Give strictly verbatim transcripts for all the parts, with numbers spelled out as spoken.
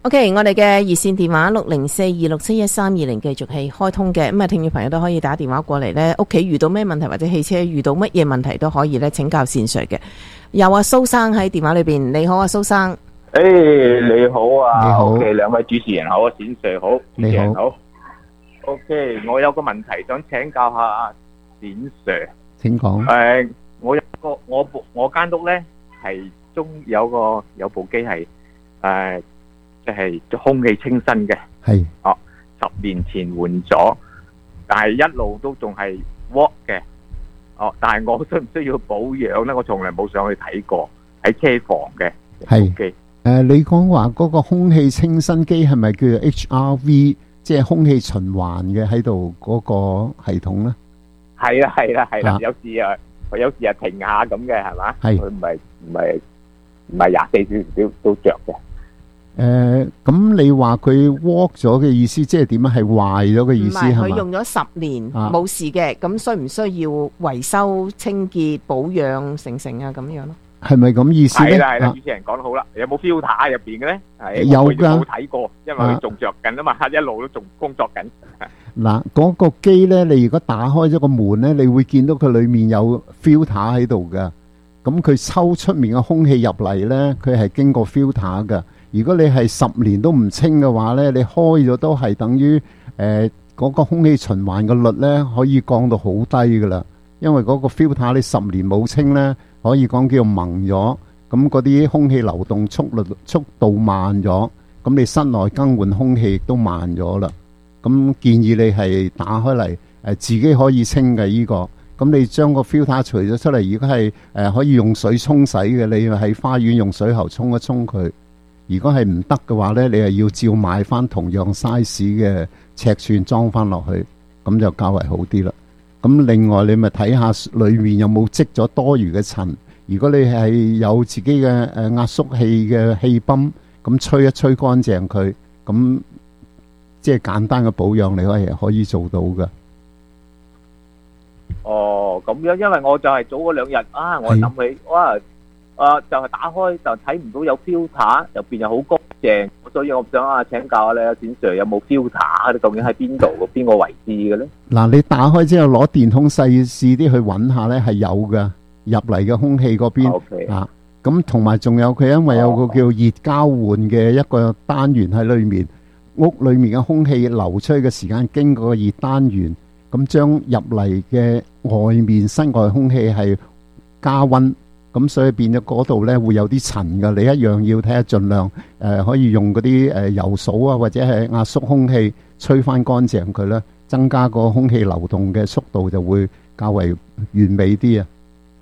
OK， 我哋嘅熱線電話六零四二六七一三二零繼續係開通嘅，咁啊，聽眾朋友都可以打電話過嚟呢，屋企遇到咩問題或者汽車遇到乜嘢問題都可以咧請教線上嘅。有阿蘇生喺電話裏邊，你好啊，蘇生。 誒、hey, 你好啊， 你好 OK， 兩位主持人好啊，冼 Sir 好，主持人好。OK， 我有個問題想請教下阿冼 Sir。 請講。 誒、呃，我有個我部我間屋咧係中有個有部機係誒。即係空氣清新嘅， 係哦，十年前換咗，但係一路都仲係 work 嘅，哦，但係我需唔需要保養咧？我從來冇上去睇過，喺車房嘅係機。 誒，你講話嗰個空氣清新機係咪叫做 H R V， 即係空氣循環嘅喺度嗰個系統咧？ 係啦，係啦，係啦，有時啊，有時啊停下咁嘅係嘛？係佢唔係唔係唔係廿四小時都都着嘅。 誒，咁你話佢 work 咗嘅意思，即係點樣？係壞咗嘅意思係嘛？ 唔係，佢用咗十年冇事嘅，咁需唔需要維修、清潔、保養、成成啊咁樣咯？係咪咁意思咧？ 係啦係啦，主持人講得好啦。有冇 filter 入邊嘅咧？係有噶， 冇睇過，因為佢仲着緊啊嘛，一路都仲工作緊。 嗱，嗰個機咧，你如果打開咗個門咧，你會見到佢裏面有 filter 喺度噶。咁佢抽出面嘅空氣入嚟咧，佢係經過 filter 噶。如果你係十年都唔清嘅話咧，你開咗都係等於誒嗰個空氣循環嘅率咧，可以降到好低噶啦。因為嗰個 filter 你十年冇清咧，可以講叫做蒙咗，咁嗰啲空氣流動速率速度慢咗，咁你室內更換空氣亦都慢咗啦。咁建議你係打開嚟誒自己可以清嘅呢個。咁你將個 filter 除咗出嚟，如果係誒可以用水沖洗嘅，你喺花園用水喉沖一沖佢。如果係唔得嘅話呢，你係要照買翻同樣 size 嘅尺寸裝翻落去，咁就較為好啲啦。咁另外你咪睇下裏面有冇積咗多餘嘅塵。如果你係有自己嘅誒壓縮器嘅氣泵，咁吹一吹乾淨佢，咁即係簡單嘅保養，你可以可以做到㗎。 哦，咁樣，因為我就係早嗰兩日啊，我諗起哇。啊！就係打開就睇唔到有 filter，入邊又好乾淨，所以我想啊請教下咧，冼 Sir 有冇 filter？究竟喺邊度嘅邊個位置嘅咧？嗱， 你打開之後攞電筒細試啲去揾下咧，係有㗎入嚟嘅空氣嗰邊、okay. 啊。咁同埋仲有佢，因為有個叫熱交換嘅一個單元喺裏面，屋裏面嘅空氣流出去嘅時間經過個熱單元，咁將入嚟嘅外面室外空氣係加溫。咁所以變咗嗰度咧會有啲塵噶，你一樣要睇下，盡量誒、呃、可以用嗰啲誒油掃啊，或者係壓縮空氣吹翻乾淨佢啦，增加個空氣流動嘅速度就會較為完美啲啊。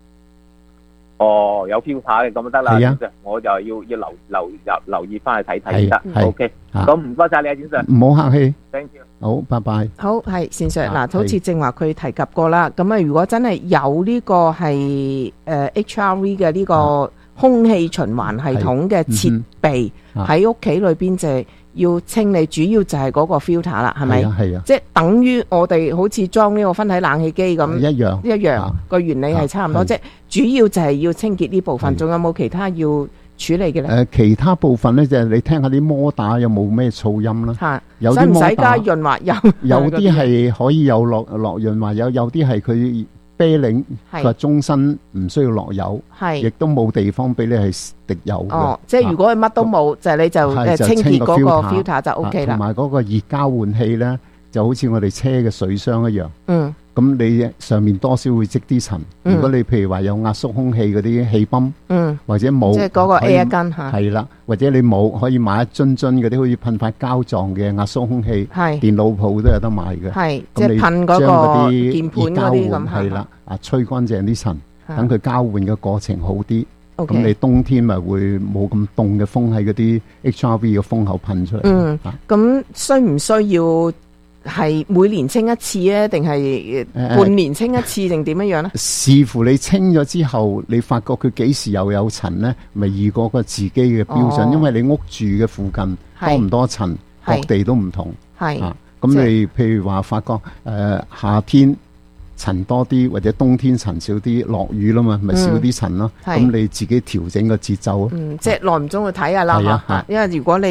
哦，有 filter 嘅咁就得啦，係啊，我就要要留留留留意翻去睇睇先得。O K， 咁唔該晒你啊，冼 Sir。 唔好客氣。 Thank you。 好，拜拜。 好，係冼 Sir，嗱，好似正話佢提及過啦。咁啊，如果真係有呢個係誒 H R V 嘅呢個空氣循環系統嘅設備喺屋企裏邊，就係要清理，主要就係嗰個 filter 啦，係咪？ 係啊， 即係等於我哋好似裝呢個分體冷氣機咁， 一樣一樣個原理係差唔多，即係主要就係要清潔呢部分。仲有冇其他要處理嘅咧？ 誒，其他部分咧就係你聽下啲摩打有冇咩噪音啦。 嚇， 有啲摩打使唔使加潤滑油？ 有啲係可以有落落潤滑油，有啲係佢啤領佢話終身唔需要落油，亦都冇地方俾你係滴油嘅。 哦，即係如果佢乜都冇，就係你就誒清潔嗰個 filter 就 O K 啦。 同埋嗰個熱交換器咧，就好似我哋車嘅水箱一樣。 嗯。 咁你上面多少會積啲塵。如果你譬如話有壓縮空氣嗰啲氣泵， 嗯， 或者冇， 即係嗰個 air gun 嚇。係啦，或者你冇可以買一樽樽嗰啲好似噴發膠狀嘅壓縮空氣， 係電腦鋪都有得賣嘅。 係即係噴嗰個鍵盤嗰啲咁。 係啦，啊吹乾淨啲塵，等佢交換嘅過程好啲。咁、 okay. 你冬天咪會冇咁凍嘅風喺嗰啲 H R V 嘅風口噴出嚟。 嗯，咁、啊、需唔需要？係每年清一次咧，定係半年清一次，定點樣樣咧？ 視乎你清咗之後，你發覺佢幾時又有塵咧，咪預過個自己嘅標準、哦。因為你屋住嘅附近多唔多塵，各地都唔同。係啊，咁你譬如話發覺誒、呃、夏天塵多啲，或者冬天塵少啲，落雨啦嘛，咪少啲塵咯。咁、嗯、你自己調整個節奏。 嗯，即係耐唔中去睇下啦。因為如果你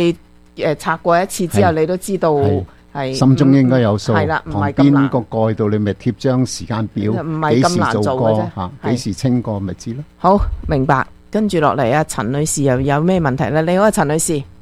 誒拆過一次之後，你都知道係心中應該有數。 係啦，唔旁係咁難。 邊個蓋度你咪貼張時間表， 唔係咁難做嘅啫。 嚇，幾時清過咪知咯。 好，明白。跟住落嚟啊，陳女士又有咩問題咧？你好啊，陳女士。 誒，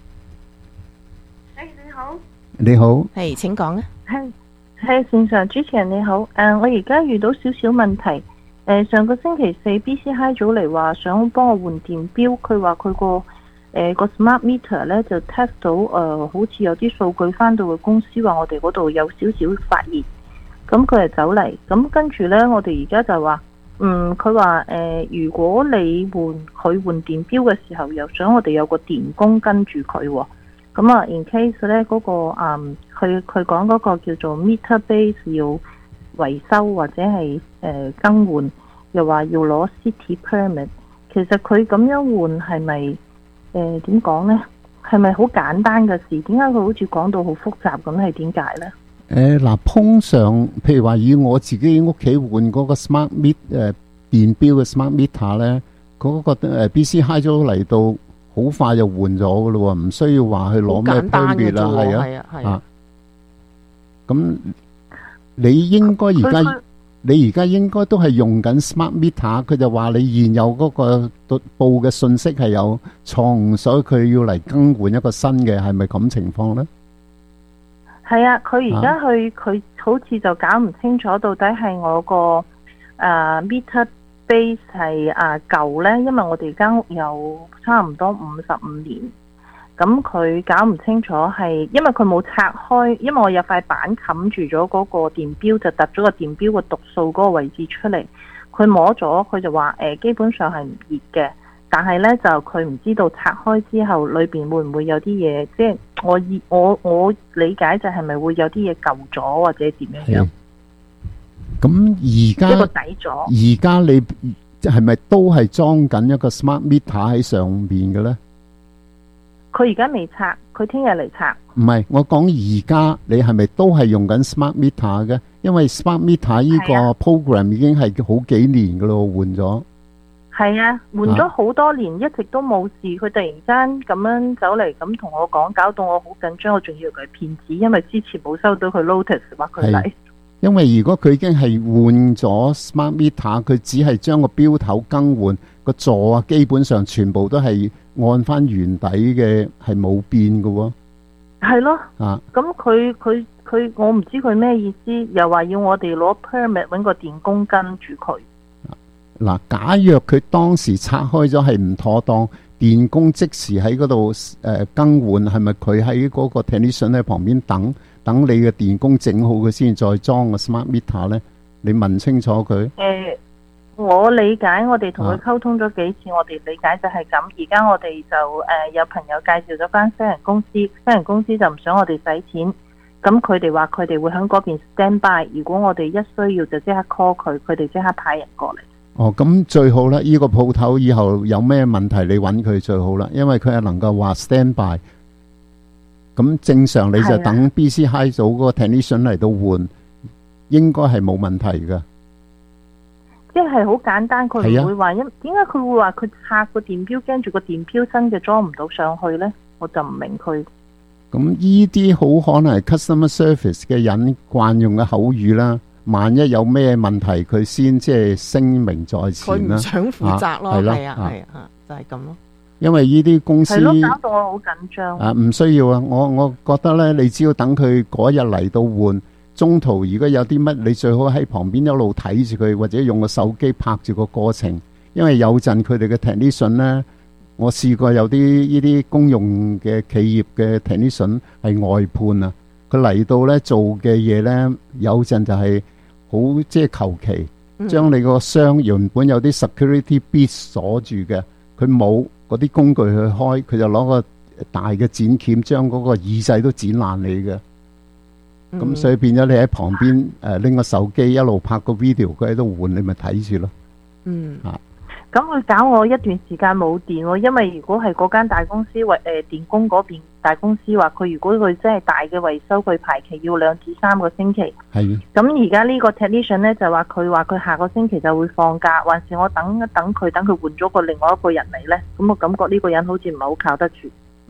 你好。 你好。 係，請講啊。 係係，線上主持人你好。誒，我而家遇到少少問題。誒，上個星期四 B C High 早嚟話想幫我換電錶，佢話佢個誒個 smart meter 咧就 test 到誒、呃，好似有啲數據翻到嘅公司話我哋嗰度有少少發熱，咁佢就走嚟，咁跟住咧我哋而家就話，嗯，佢話誒，如果你換佢換電錶嘅時候，又想我哋有個電工跟住佢，咁啊 in case 咧嗰、那個嗯，佢佢講嗰個叫做 meter base 要維修或者係誒、呃、更換，又話要攞 city permit， 其實佢咁樣換係咪誒點講呢？係咪好簡單嘅事？點解佢好似講到好複雜咁？係點解呢？ 誒嗱、呃，通常譬如話以我自己屋企換嗰個 smart meter 誒電錶嘅 smart meter 咧，嗰、那個誒 B C High 咗嚟到好快就換咗嘅咯喎，唔需要話去攞咩 permit 啦，係啊，係啊，咁。你應該而家，你而家應該都係用緊 smart meter，佢就話你現有嗰個報嘅信息係有錯誤，所以佢要嚟更換一個新嘅，係咪咁情況呢？ 係啊，佢而家去佢、啊、好似就搞唔清楚到底係我個誒、uh, meter base 係誒舊呢，因為我哋間屋有差唔多五十五年。咁佢搞唔清楚係，因為佢冇拆開，因為我有塊板冚住咗嗰個電錶，就突咗個電錶個讀數嗰個位置出嚟。佢摸咗，佢就話誒、呃，基本上係唔熱嘅，但係呢，就佢唔知道拆開之後裏邊會唔會有啲嘢，即係我我我理解就係咪會有啲嘢舊咗或者點樣樣？ 咁而家一個底咗，而家你係咪都係裝緊一個 smart meter 喺上邊嘅呢？ 佢而家未拆，佢聽日嚟拆。唔係，我講而家你係咪都係用緊 smart meter 嘅？因為 smart meter 呢個 program 已經係好幾年噶咯，換咗。 係啊，換咗好多年，啊、一直都冇事。佢突然間咁樣走嚟咁同我講，搞到我好緊張。我仲以為佢係騙子，因為之前冇收到佢 notice 話佢嚟。因為如果佢已經係換咗 smart meter，佢只係將個錶頭更換，個座啊，基本上全部都係按翻原底嘅，係冇變㗎喎。 係咯。 啊。 咁佢佢佢，我唔知佢咩意思，又話要我哋攞 permit 搵個電工跟住佢。 嗱，假若佢當時拆開咗係唔妥當，電工即時喺嗰度誒更換，係咪佢喺嗰個 technician 喺旁邊等？等你嘅電工整好佢先再裝個 smart meter 咧，你問清楚佢。誒、 呃，我理解，我哋同佢溝通咗幾次，啊、我哋理解就係咁。而家我哋就誒、呃、有朋友介紹咗間私人公司，私人公司就唔想我哋使錢，咁佢哋話佢哋會喺嗰邊 stand by，如果我哋一需要就即刻 call 佢，佢哋即刻派人過嚟。 哦，咁最好啦！呢、這個鋪頭以後有咩問題，你揾佢最好啦，因為佢係能夠話 stand by。咁正常你就等 B C High 組嗰個 technician 嚟到換，應該係冇問題噶。 即係好簡單，佢唔會話因點解佢會話佢拆個電錶，驚住個電錶新嘅裝唔到上去呢？我就唔明佢。 咁呢啲好可能係 customer service 嘅人慣用嘅口語啦。萬一有咩問題，佢先即係聲明在前啦。 佢唔想負責咯，係啊，係啊，就係咁咯。因為呢啲公司係咯，搞到我好緊張。 啊，唔需要啊！我我覺得咧，你只要等佢嗰日嚟到換，中途如果有啲乜，你最好喺旁邊一路睇住佢，或者用個手機拍住個過程。因為有陣佢哋嘅 technician 咧，我試過有啲呢啲公用嘅企業嘅 technician 係外判啊，佢嚟到咧做嘅嘢咧，有陣就係好即係求其，將你個箱原本有啲 security bit 鎖住嘅，佢冇。嗰啲工具去開，佢就攞個大嘅剪鉗將嗰個耳仔都剪爛你嘅。咁、嗯、所以變咗你喺旁邊誒拎個手機一路拍個 video，佢喺度換，你咪睇住咯。 嗯， 啊， 咁佢搞我一段時間冇電喎，因為如果係嗰間大公司或誒、呃、電工嗰邊大公司話，佢如果佢真係大嘅維修，佢排期要兩至三個星期。 係。 咁而家呢個 technician 咧就話佢話佢下個星期就會放假，還是我等一等佢，等佢換咗個另外一個人嚟咧？咁我感覺呢個人好似唔係好靠得住。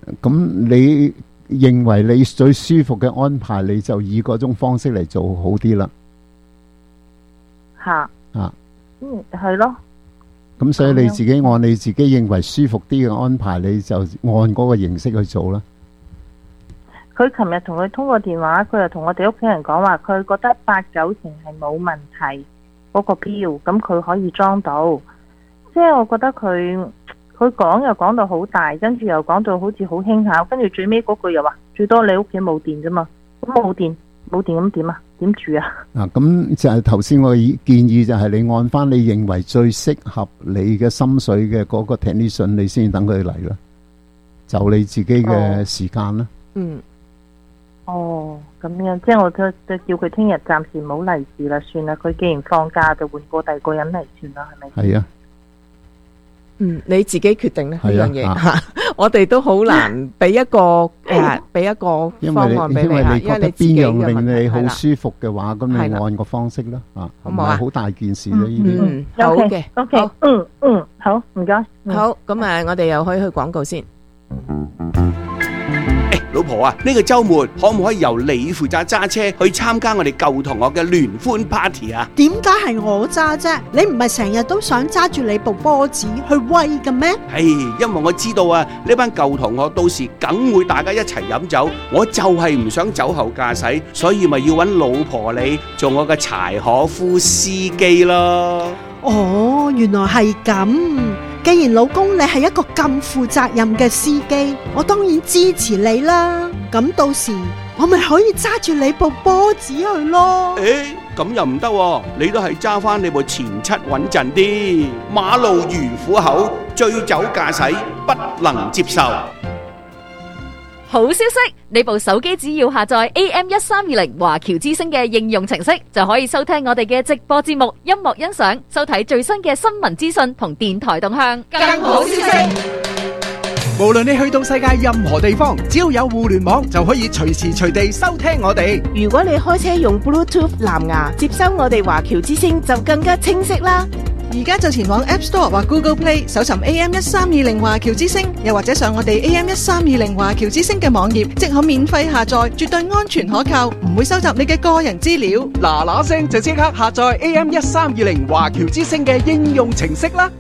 咁你認為你最舒服嘅安排，你就以嗰種方式嚟做好啲啦。 吓啊， 嗯，係咯。 咁所以你自己按你自己認為舒服啲嘅安排，你就按嗰個形式去做啦。 佢琴日同佢通過電話，佢又同我哋屋企人講話，佢覺得八九成係冇問題嗰個標，咁佢可以裝到。即係我覺得佢佢講又講到好大，跟住又講到好似好輕巧，跟住最尾嗰句又話最多你屋企冇電啫嘛，咁冇電冇電咁點啊？點住啊？ 嗱，咁就係頭先我嘅建議，就係你按翻你認為最適合你嘅心水嘅嗰個 technician，你先等佢嚟啦，就你自己嘅時間啦。 嗯。 哦，咁樣，即係我就就叫佢聽日暫時唔好嚟住啦，算啦。佢既然放假，就換過第二個人嚟算啦，係咪？ 係啊。 嗯，你自己決定咧呢樣嘢啊吓，我哋都好難俾一個誒，俾一個方案俾你吓，因為你自己嘅問題。因為你覺得邊樣令你好舒服嘅話，咁你按個方式啦，啊，唔係好大件事啫，呢啲。 嗯，好嘅 ，OK，嗯嗯，好，唔該。 好，咁啊，我哋又可以去廣告先。 老婆啊，呢個週末可唔可以由你負責揸車去參加我哋舊同學嘅聯歡 party 啊？ 點解係我揸啫？你唔係成日都想揸住你部波子去威嘅咩？ 唉，因為我知道啊，呢班舊同學到時梗會大家一齊飲酒，我就係唔想酒後駕駛，所以咪要揾老婆你做我嘅柴可夫司機咯。 哦，原來係咁。既然老公你係一個咁負責任嘅司機，我當然支持你啦。咁到時我咪可以揸住你部波子去咯。 誒，咁又唔得喎，你都係揸翻你部前七穩陣啲。馬路如虎口，醉酒駕駛不能接受。 好消息！你部手機只要下載 A M 一三二零華僑之聲嘅應用程式，就可以收聽我哋嘅直播節目、音樂欣賞、收睇最新嘅新聞資訊同電台動向。更好消息！ 無論你去到世界任何地方，只要有互聯網，就可以隨時隨地收聽我哋。 如果你開車用 Bluetooth 藍牙接收我哋華僑之聲，就更加清晰啦。 而家就前往 App Store 或 Google Play 搜尋 A M 一三二零華僑之聲，又或者上我哋 A M 一三二零華僑之聲嘅網頁，即可免費下載，絕對安全可靠，唔會收集你嘅個人資料。 嗱嗱聲就即刻下載 A M 一三二零華僑之聲嘅應用程式啦！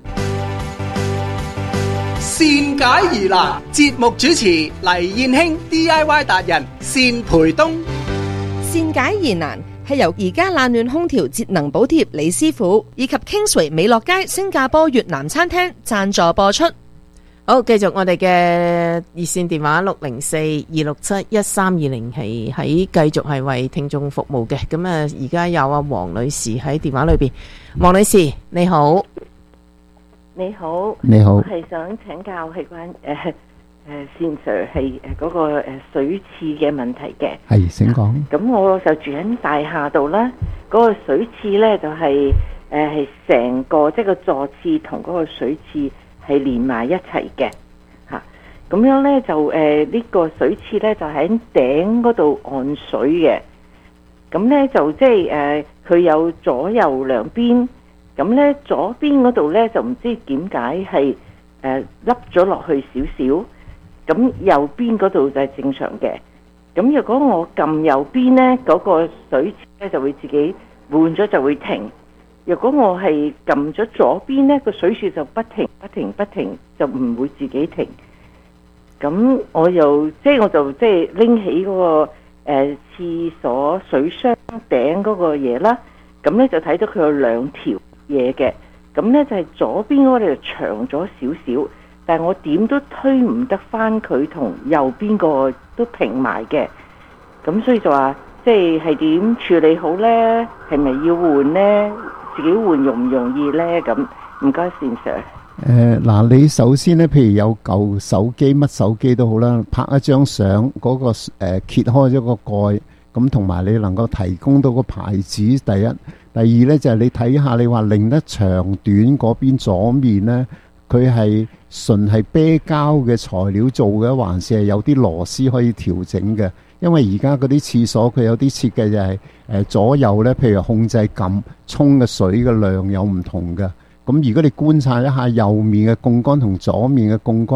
善解疑難，節目主持黎燕卿 D I Y 達人單培東。 善解疑難係由而家冷暖空調節能補貼李師傅以及 Kingsway 美樂街新加坡越南餐廳贊助播出。 好，繼續我哋嘅熱線電話六零四二六七一三二零係喺繼續係為聽眾服務嘅。咁啊，而家有阿黃女士喺電話裏邊。黃女士你好。 你好， 你好， 我係想請教係關誒誒善 Sir 係誒嗰個誒水廁嘅問題嘅。 係，請講。咁我就住喺大廈度啦，嗰、那個水廁咧就係誒係成個即係個座廁同嗰個水廁係連埋一齊嘅嚇。咁樣咧就誒呢、呃這個水廁咧就喺頂嗰度按水嘅。咁咧就即係誒佢有左右兩邊。咁咧左邊嗰度咧就唔知點解係誒凹咗落去少少，咁右邊嗰度就係正常嘅。咁如果我撳右邊咧，嗰個水池咧就會自己換咗就會停。如果我係撳咗左邊咧，個水柱就不停不停不停，就唔會自己停。咁我又即係我就即係拎起嗰個誒廁所水箱頂嗰個嘢啦，咁咧就睇到佢有兩條嘢嘅，咁咧就係左邊嗰個就長咗少少，但係我點都推唔得翻佢同右邊個都平埋嘅，咁所以就話即係係點處理好咧？係咪要換咧？自己換容唔容易咧？咁唔該，善 Sir。 誒嗱，你首先咧，譬如有舊手機乜手機都好啦，拍一張相，嗰個誒揭開咗個蓋，咁同埋你能夠提供到個牌子，第一。第二咧就係你睇下，你話擰得長短嗰邊左面咧，佢係純係啤膠嘅材料做嘅，還是係有啲螺絲可以調整嘅？因為而家嗰啲廁所佢有啲設計就係誒左右咧，譬如控制撳沖嘅水嘅量有唔同嘅。咁如果你觀察一下右面嘅槓桿同左面嘅槓桿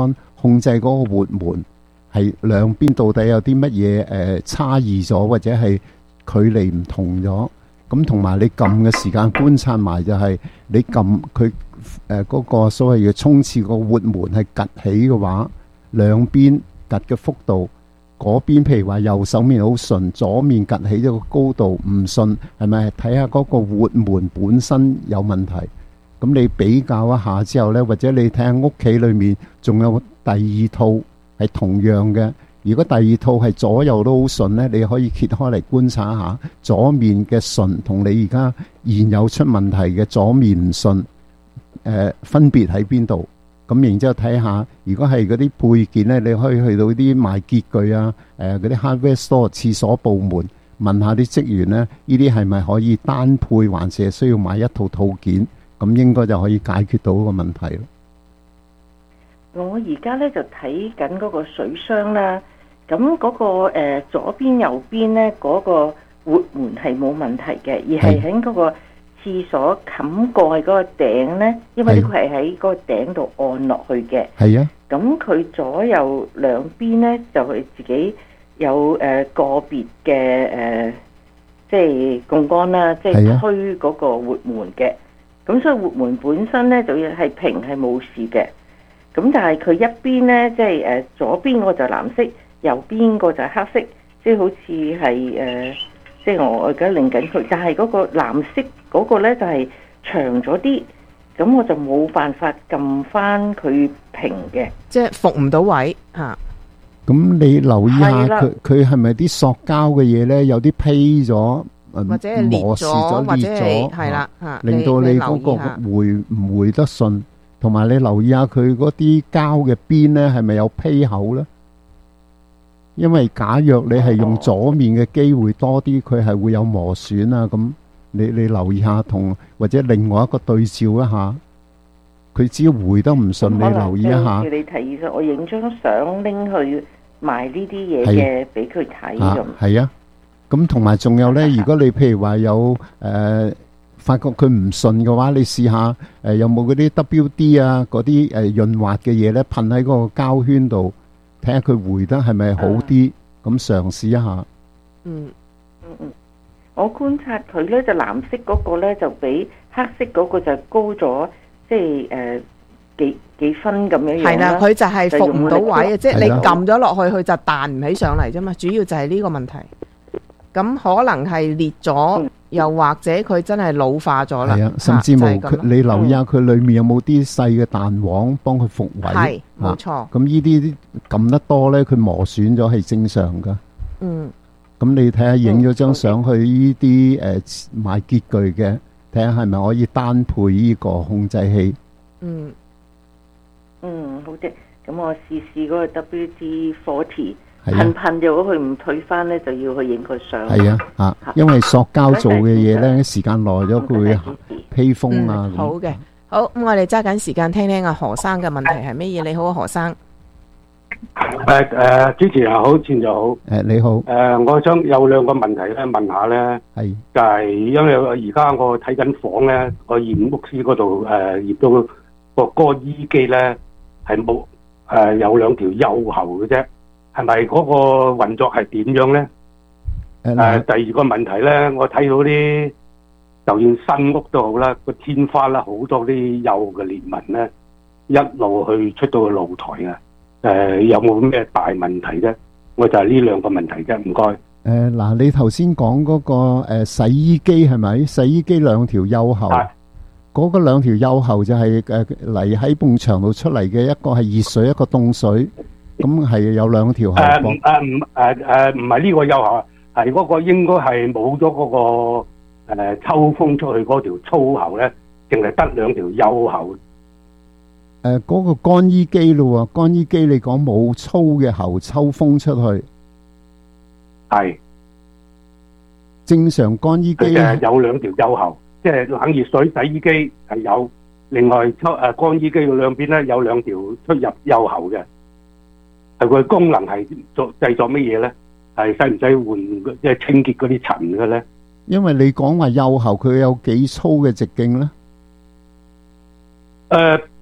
控制嗰個活門係兩邊到底有啲乜嘢誒差異咗，或者係距離唔同咗。咁同埋你撳嘅時間觀察埋就係你撳佢誒嗰個所謂嘅衝刺個活門係趌起嘅話，兩邊趌嘅幅度，嗰邊譬如話右手面好順，左面趌起咗個高度唔順，係咪睇下嗰個活門本身有問題？咁你比較一下之後呢，或者你睇下屋企裏面仲有第二套係同樣嘅。如果第二套係左右都好順呢，你可以揭開嚟觀察一下左面嘅順同你而家現有出問題嘅左面唔順，誒分別喺邊度？咁然之後睇下，如果係嗰啲配件呢，你可以去到啲賣潔具啊，誒嗰啲 hardware store 廁所部門問下啲職員呢，呢啲係咪可以單配，還是係需要買一套套件？咁應該就可以解決到個問題咯。 我而家咧就睇緊嗰個水箱啦，咁嗰、個、呃、左邊右邊咧嗰、個活門係冇問題嘅，而係喺嗰個廁所冚蓋嗰個頂咧，因為呢個係喺嗰個頂度按落去嘅。係啊，咁佢左右兩邊咧就係自己有誒、呃、個別嘅誒、呃，即係槓桿啦，即係推嗰個活門嘅。咁所以活門本身咧就要係平係冇事嘅。咁但係佢一邊咧，即係誒左邊個就藍色，右邊個就黑色，即係好似係誒，即係我而家擰緊佢，但係嗰個藍色嗰個咧就係長咗啲，咁我就冇辦法撳翻佢平嘅， 即係伏唔到位嚇。 咁你留意下佢佢係咪啲塑膠嘅嘢咧？有啲披咗， 或者係裂咗，或者係係啦嚇， 令到你嗰個回唔回得順。同埋你留意下佢嗰啲膠嘅邊咧，係咪有披口咧？因為假若你係用左面嘅機會多啲，佢係會有磨損啊。咁你你留意下，同或者另外一個對照一下，佢只要回得唔順，你留意一下。 你提議咗，我影張相拎去賣呢啲嘢嘅，俾佢睇咁。 係啊，咁同埋仲有咧，如果你譬如話有誒。呃發覺佢唔順嘅話，你試下誒有冇嗰啲 W D 啊，嗰啲誒潤滑嘅嘢咧，噴喺嗰個膠圈度，睇下佢回得係咪好啲，咁嘗試一下。 嗯嗯嗯，我觀察佢咧就藍色嗰個咧就比黑色嗰個就高咗，即係誒幾幾分咁樣樣啦。係啦， 佢就係伏唔到位啊，即係你撳咗落去，佢就彈唔起上嚟啫嘛。主要就係呢個問題。咁可能係裂咗，又或者佢真係老化咗啦。係啊， 甚至冇佢，你留意下佢裏面有冇啲細嘅彈簧幫佢復位。 係，冇錯。咁呢啲撳得多咧，佢磨損咗係正常噶。 嗯。 咁你睇下影咗張相去呢啲誒賣潔具嘅，睇下係咪可以單配呢個控制器。 嗯。嗯，好嘅。咁我試試嗰個 W D 四十。噴噴咗佢唔退翻咧，就要去影個相。 係啊，啊，因為塑膠做嘅嘢咧，時間耐咗佢會披風啊。 好嘅，好咁，我哋揸緊時間聽聽阿何生嘅問題係乜嘢？你好啊，何生。 誒誒，主持人好，前就好。 誒，你好。 誒，我想有兩個問題咧，問下咧。係。就係因為而家我睇緊房咧，我驗屋師嗰度誒驗到個乾衣機咧係冇誒有兩條幼喉嘅啫。係咪嗰個運作係點樣咧？誒、呃，第二個問題咧，我睇到啲就算新屋都好啦，個天花啦好多啲幼嘅裂紋咧，一路去出到個露台啊！誒、呃，有冇咩大問題啫？我就係呢兩個問題啫，唔該。誒、 呃，嗱，你頭先講嗰個誒、呃、洗衣機係咪？洗衣機兩條幼喉，嗰個兩條幼喉就係誒嚟喺埲牆度出嚟嘅，一個係熱水，一個凍水。咁係有兩條喉。誒誒唔誒誒唔係呢個幼喉，係嗰個應該係冇咗嗰個誒抽風出去嗰條粗喉咧，淨係得兩條幼喉。 誒，嗰個乾衣機咯，乾衣機你講冇粗嘅喉抽風出去， 係正常乾衣機誒有兩條幼喉，即係冷熱水洗衣機係有，另外抽誒乾衣機嘅兩邊咧有兩條出入幼喉嘅。係佢功能係做製作乜嘢咧？係使唔使換即係清潔嗰啲塵嘅咧？ 因為你講話幼喉佢有幾粗嘅直徑咧？ 誒、呃，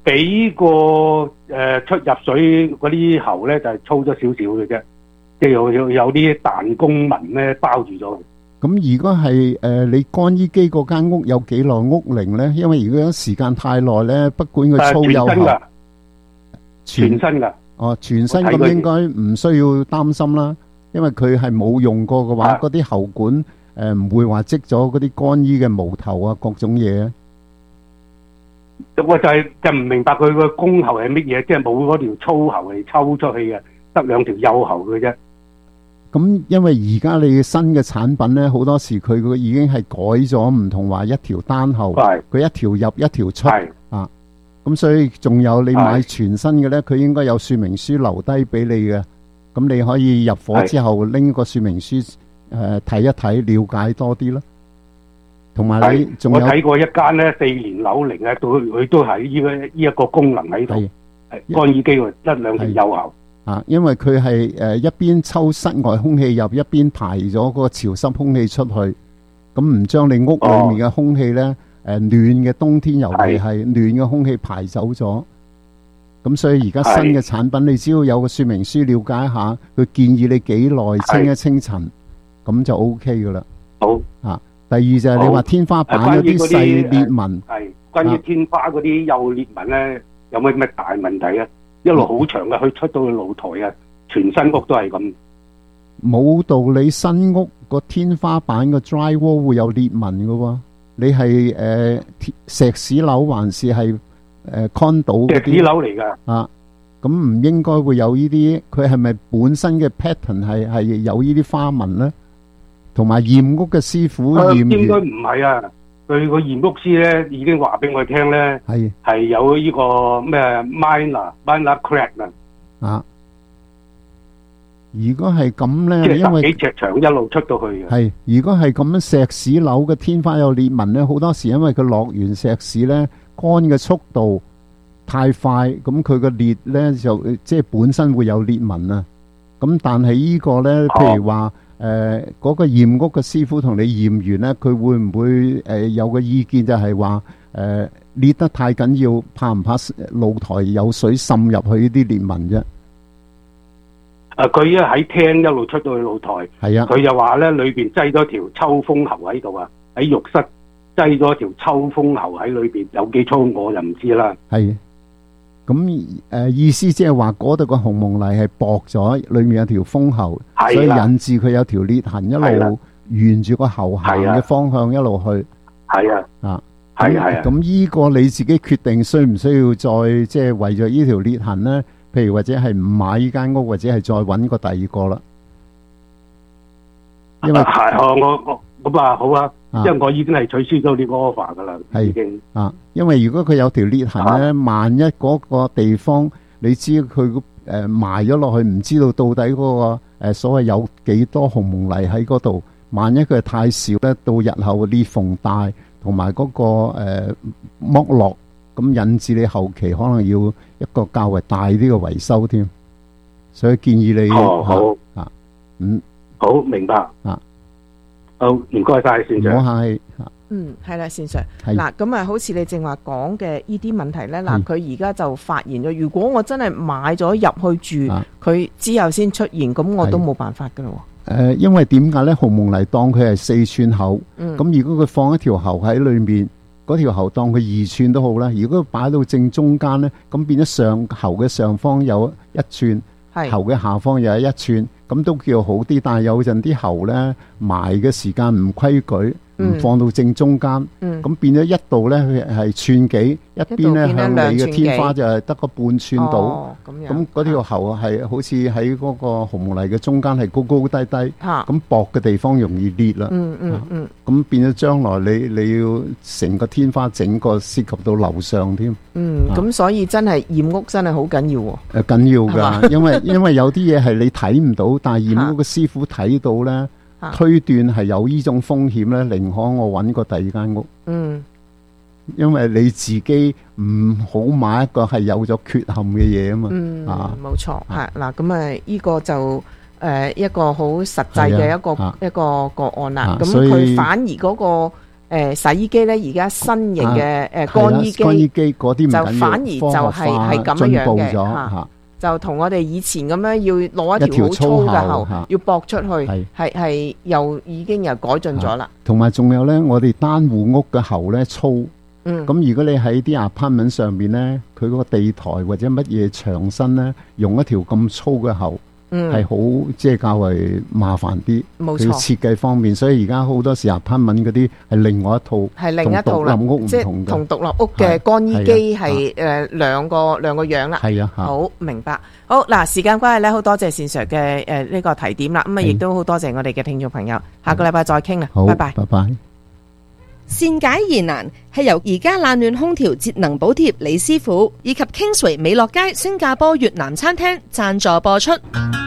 比個誒、呃、出入水嗰啲喉咧就係、是、粗咗少少嘅啫，即係有有有啲彈弓紋咧包住咗。 咁如果係誒、呃、你乾衣機嗰間屋有幾耐屋齡咧？因為如果時間太耐咧，不管佢粗幼喉， 全身㗎。 哦，全身咁應該唔需要擔心啦，因為佢係冇用過嘅話，嗰啲喉管誒唔會話積咗嗰啲乾衣嘅毛頭啊，各種嘢啊。 我就係就唔明白佢個公喉係乜嘢，即係冇嗰條粗喉嚟抽出去嘅，得兩條幼喉嘅啫。 咁因為而家你新嘅產品咧，好多時佢個已經係改咗，唔同話一條單喉，佢一條入一條出啊。咁所以仲有你買全新嘅咧，佢應該有說明書留低俾你嘅。咁你可以入伙之後拎個說明書誒睇一睇，了解多啲咯。同埋你仲有我睇過一間咧四年樓齡咧，都佢都係呢個呢一個功能喺度，乾衣機喎，得兩條幼喉。 啊，因為佢係誒一邊抽室外空氣入，一邊排咗嗰個潮濕空氣出去，咁唔將你屋裏面嘅空氣咧誒、呃、暖嘅冬天尤其係暖嘅空氣排走咗。咁所以而家新嘅產品，你只要有個說明書了解一下，佢建議你幾耐清一清塵，咁就 O K 噶啦。 好啊，第二就係你話天花板有啲細裂紋， 係關於天花嗰啲幼裂紋咧，有咩咩大問題啊？一路好長嘅，佢出到去露台啊，全新屋都係咁。 冇道理，新屋個天花板個 dry wall 會有裂紋嘅喎。你係誒石屎樓還是係誒 condo 嗰啲？ 石屎樓嚟㗎。 啊，咁唔應該會有呢啲。佢係咪本身嘅 pattern 係係有呢啲花紋咧？同埋驗屋嘅師傅驗完， 應該唔係啊。佢個驗屋師咧已經話俾我聽咧， 係係有呢個咩 minor minor crack 啊。 啊，如果係咁咧， 即係十幾尺長一路出到去嘅。 係，如果係咁樣石屎樓嘅天花有裂紋咧，好多時因為佢落完石屎咧，乾嘅速度太快，咁佢個裂咧就即係本身會有裂紋啊。咁但係呢個咧，譬如話。誒、呃、嗰、那個驗屋嘅師傅同你驗完咧，佢會唔會誒、呃、有個意見就係話誒裂得太緊要，怕唔怕露台有水滲入去呢啲裂紋啫？ 啊！佢一喺廳一路出到去露台， 係啊， 佢就話咧裏邊擠咗條抽風喉喺度啊，喺浴室擠咗條抽風喉喺裏邊，有幾粗我就唔知啦。係。咁誒、呃、意思即係話嗰度個紅蒙泥係薄咗，裏面有條風喉，所以引致佢有條裂痕，一路沿住個喉行嘅方向一路去。係啊，啊，係係啊。咁呢個你自己決定需唔需要再即係為咗呢條裂痕咧？譬如或者係唔買呢間屋，或者係再揾個第二個啦。因為係、啊、我我咁啊好啊。因為我已經係取消咗呢個 offer 噶啦，已經啊。因為如果佢有條裂痕咧、啊，萬一嗰個地方你知佢誒埋咗落去，唔知道到底嗰、那個誒、呃、所謂有幾多紅蒙泥喺嗰度。萬一佢係太少咧，到日後裂縫大同埋嗰個誒剝、呃、落，咁引致你後期可能要一個較為大啲嘅維修添。所以建議你好好啊，嗯，好明白啊。好，唔該晒，先生。我係， 嗯，係啦，先生。嗱，咁啊，好似你正話講嘅呢啲問題咧，嗱，佢而家就發現咗，如果我真係買咗入去住，佢之後先出現，咁我都冇辦法噶咯。誒、呃，因為點解咧？紅蒙泥當佢係四寸厚，咁、嗯、如果佢放一條喉喺裏面，嗰條喉當佢二寸都好啦。如果佢擺到正中間咧，咁變咗上喉嘅上方有一寸，喉嘅下方又有一寸。咁都叫好啲，但係有陣啲喉咧埋嘅時間唔規矩，唔、嗯、放到正中間，咁、嗯、變咗一度咧係寸幾，一邊咧向你嘅天花就係得個半寸到，咁嗰條喉係好似喺嗰個紅蒙泥嘅中間係高高低低，咁、啊、薄嘅地方容易裂啦。嗯嗯嗯，咁、啊、變咗將來你你要成個天花整個涉及到樓上添。嗯，咁、啊、所以真係驗屋真係好緊要喎。誒緊要㗎，因為因為有啲嘢係你睇唔到。但係驗屋嘅師傅睇到咧、啊，推斷係有呢種風險咧，寧可我揾個第二間屋。嗯，因為你自己唔好買一個係有咗缺陷嘅嘢啊嘛。嗯，啊，冇錯，係嗱，咁啊，呢個就誒、呃、一個好實際嘅一個、啊、一個個案啦。咁佢、啊、反而嗰、那個誒、 誒洗衣機咧，而家新型嘅誒乾衣係啦機， 乾衣機嗰啲唔緊要， 就反而就係係咁樣樣嘅科學化進步咗嚇嚇。 就同我哋以前咁樣要攞一一條條好粗嘅粗喉喉嚇， 要駁出去， 係係係又已經又改進咗啦。 同埋仲有咧，我哋單戶屋嘅喉咧粗， 嗯咁如果你喺啲 apartment 上邊咧，佢嗰個地台或者乜嘢牆身咧，用一條咁粗嘅喉， 嗯係好即係較為麻煩啲。 冇錯佢設計方面，所以而家好多時 apartment 嗰啲係另外一套， 係另一套啦， 同獨立屋唔即係同嘅。 同獨立屋嘅乾衣機係係誒兩個兩個樣啦。 係啊，嚇好明白。好嗱，時間關係咧，好多謝善 Sir 嘅誒呢個提點啦。咁啊，亦都好多謝我哋嘅聽眾朋友。下個禮拜再傾啦， 好， 拜拜。 拜拜。 善解疑難係由而家冷暖空調節能補貼李師傅以及 Kingsway 美樂街新加坡越南餐廳贊助播出。